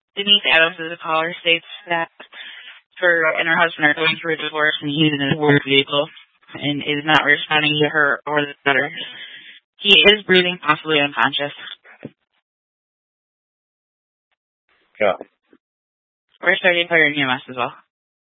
Denise Adams is a caller, states that her and her husband are going through a divorce and he's in his work vehicle and is not responding to her or the letter. He is breathing, possibly unconscious. Yeah. We're starting to fire EMS as well.